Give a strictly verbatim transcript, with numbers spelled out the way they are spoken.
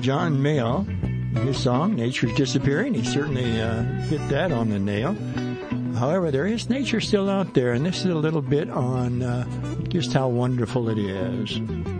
John Mayall, his song, Nature's Disappearing. He certainly uh, hit that on the nail. However, there is nature still out there, and this is a little bit on uh, just how wonderful it is.